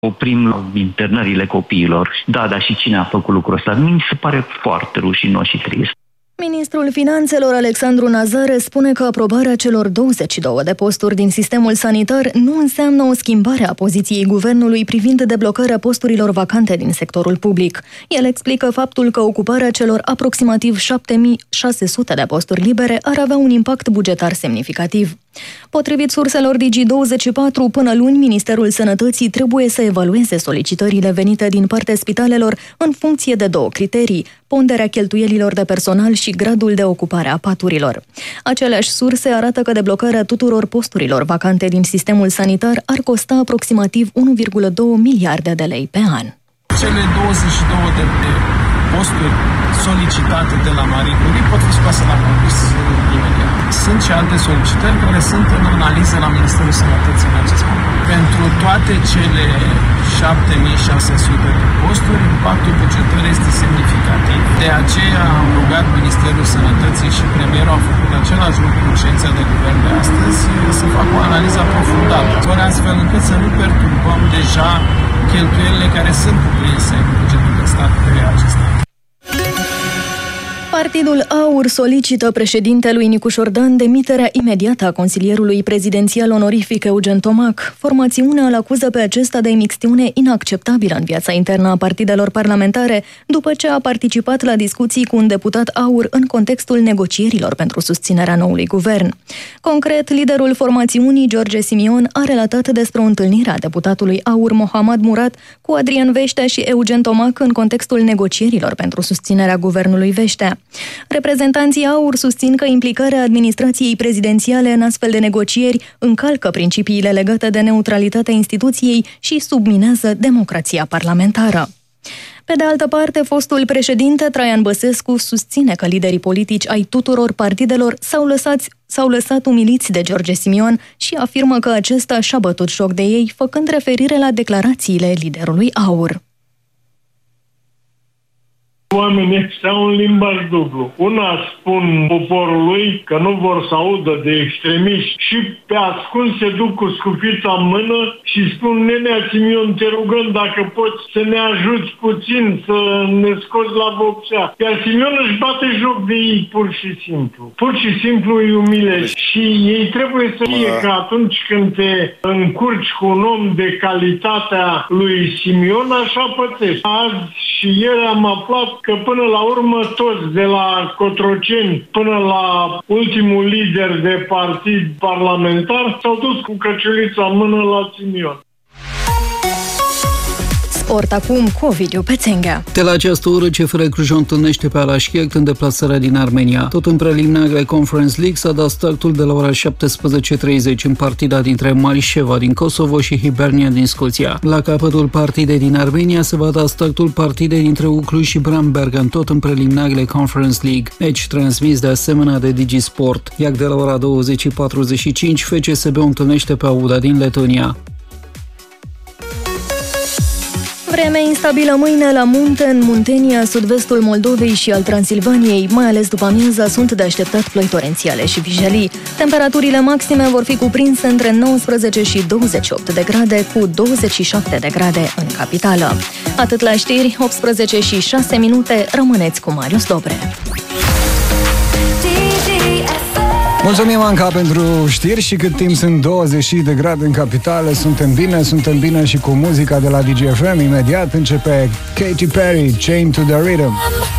oprim internările copiilor. Da, dar și cine a făcut lucrul ăsta? Mi se pare foarte rușinos și trist. Ministrul Finanțelor Alexandru Nazare spune că aprobarea celor 22 de posturi din sistemul sanitar nu înseamnă o schimbare a poziției guvernului privind deblocarea posturilor vacante din sectorul public. El explică faptul că ocuparea celor aproximativ 7600 de posturi libere ar avea un impact bugetar semnificativ. Potrivit surselor Digi24, până luni, Ministerul Sănătății trebuie să evalueze solicitările venite din partea spitalelor în funcție de 2 criterii: ponderea cheltuielilor de personal și gradul de ocupare a paturilor. Aceleași surse arată că deblocarea tuturor posturilor vacante din sistemul sanitar ar costa aproximativ 1,2 miliarde de lei pe an. Cele 22 de posturi solicitate de la Marie Curie pot fi scoase la concurs imediat. Sunt și alte solicitări care sunt în analiză la Ministerul Sănătății în acest moment. Pentru toate cele 7600 de posturi, impactul bugetar este semnificativ. De aceea am rugat Ministerul Sănătății și premierul a făcut același lucru în ședința de guvern de astăzi, să facă o analiză aprofundată, fără astfel încât să nu perturbăm deja cheltuielile care sunt cuprinse în bugetul de stat pe acestea. Partidul AUR solicită președintelui Nicu Șordan demiterea imediată a consilierului prezidențial onorific Eugen Tomac. Formațiunea îl acuză pe acesta de imixtiune inacceptabilă în viața internă a partidelor parlamentare, după ce a participat la discuții cu un deputat AUR în contextul negocierilor pentru susținerea noului guvern. Concret, liderul formațiunii, George Simion, a relatat despre o întâlnire a deputatului AUR Mohammad Murat cu Adrian Veștea și Eugen Tomac în contextul negocierilor pentru susținerea guvernului Veștea. Reprezentanții AUR susțin că implicarea administrației prezidențiale în astfel de negocieri încalcă principiile legate de neutralitatea instituției și subminează democrația parlamentară. Pe de altă parte, fostul președinte Traian Băsescu susține că liderii politici ai tuturor partidelor s-au lăsat umiliți de George Simion și afirmă că acesta și-a bătut joc de ei, făcând referire la declarațiile liderului AUR. Oamenii ăștia au un limbaj dublu. Una spun poporului că nu vor să audă de extremiști și pe ascuns se duc cu scufița în mână și spun: Nenea Simion, te rugăm dacă poți să ne ajuți puțin, să ne scoți la boxea. Iar Simion își bate joc de ei pur și simplu. Pur și simplu îi umilește. Și ei trebuie să fie că atunci când te încurci cu un om de calitatea lui Simion, așa pățești. Azi și ieri am aflat că până la urmă toți, de la Cotroceni până la ultimul lider de partid parlamentar, s-au dus cu căciulița în mână la Simion. Sport acum cu Ovidiu Pețenghea. De la această oră, CFR Cluj o întâlnește pe Alaşehir în deplasarea din Armenia. Tot în preliminarele Conference League s-a dat startul de la ora 17:30 în partida dintre Marișeva din Kosovo și Hibernia din Scoția. La capătul partidei din Armenia se va da startul partidei dintre Cluj și Brambergen, tot în preliminarele Conference League. Meci transmis de asemenea de Digisport. Iar de la ora 20:45 FCSB o întâlnește pe Auda din Letonia. Vreme instabilă mâine la munte, în Muntenia, sud-vestul Moldovei și al Transilvaniei, mai ales după amiaza sunt de așteptat ploi torențiale și vijelii. Temperaturile maxime vor fi cuprinse între 19 și 28 de grade, cu 27 de grade în capitală. Atât la știri, 18 și 6 minute, rămâneți cu Marius Dobre. Mulțumim, Anca, pentru știri și cât timp sunt 20 de grade în capitală, suntem bine și cu muzica de la DGFM. Imediat începe Katy Perry, Chained to the Rhythm.